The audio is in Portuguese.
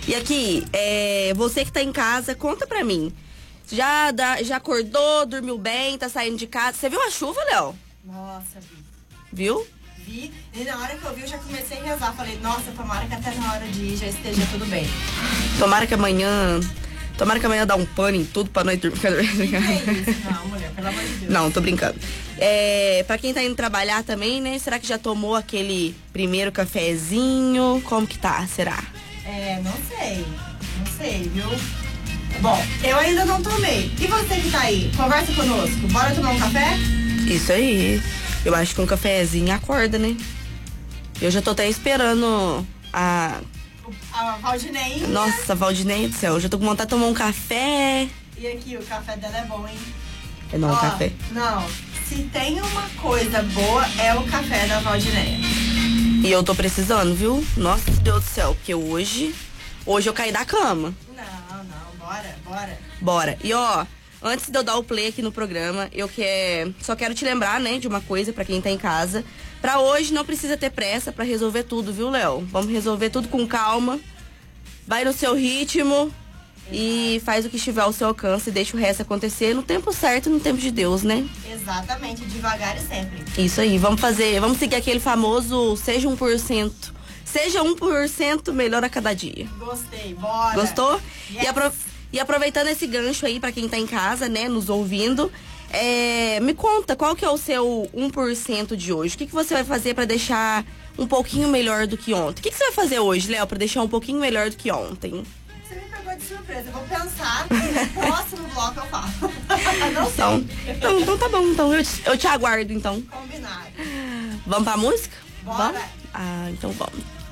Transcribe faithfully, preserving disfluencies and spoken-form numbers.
E aqui, é, você que tá em casa, conta pra mim. Já, dá, já acordou, dormiu bem, tá saindo de casa? Você viu a chuva, Léo? Nossa, vi. Viu? Vi. E na hora que eu vi, eu já comecei a rezar. Falei, nossa, tomara que até na hora de ir já esteja tudo bem. Tomara que amanhã... Tomara que amanhã dá um pano em tudo pra nós dormir. Que que é isso? Não, mulher, pelo amor de Deus. Não, tô brincando. É, pra quem tá indo trabalhar também, né? Será que já tomou aquele primeiro cafezinho? Como que tá? Será? É, não sei. Não sei, viu? Bom, eu ainda não tomei. E você que tá aí? Conversa conosco. Bora tomar um café? Isso aí. Eu acho que um cafezinho acorda, né? Eu já tô até esperando a... A Valdinei. Nossa, Valdinei do céu. Eu já tô com vontade de tomar um café. E aqui, o café dela é bom, hein? É não, Ó, café. Não, se tem uma coisa boa, é o café da Valdineia. E eu tô precisando, viu? Nossa, Deus do céu. Porque hoje... Hoje eu caí da cama. Não, não, bora, bora. Bora. E ó, antes de eu dar o play aqui no programa, eu quer, só quero te lembrar, né, de uma coisa pra quem tá em casa. Pra hoje não precisa ter pressa pra resolver tudo, viu, Léo? Vamos resolver tudo com calma. Vai no seu ritmo. E faz o que estiver ao seu alcance e deixa o resto acontecer no tempo certo, no tempo de Deus, né? Exatamente, devagar e sempre. Isso aí, vamos fazer, vamos seguir aquele famoso seja um por cento. Seja um por cento melhor a cada dia. Gostei, bora. Gostou? Yes. E, apro e aproveitando esse gancho aí pra quem tá em casa, né, nos ouvindo, é, me conta qual que é o seu um por cento de hoje. O que, que você vai fazer pra deixar um pouquinho melhor do que ontem? O que, que você vai fazer hoje, Léo, pra deixar um pouquinho melhor do que ontem? Você me pegou de surpresa. Eu vou pensar e no próximo bloco eu falo. Não sei. Então, então, então tá bom, então eu te, eu te aguardo, então. Combinado. Vamos pra música? Bora. Vamos? Ah, então vamos.